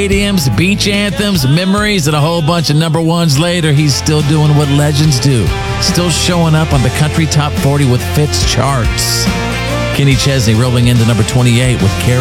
stadiums, beach anthems, memories, and a whole bunch of number ones later, he's still doing what legends do. Still showing up on the country top 40 with Fitz charts. Kenny Chesney rolling into number 28 with Carrie.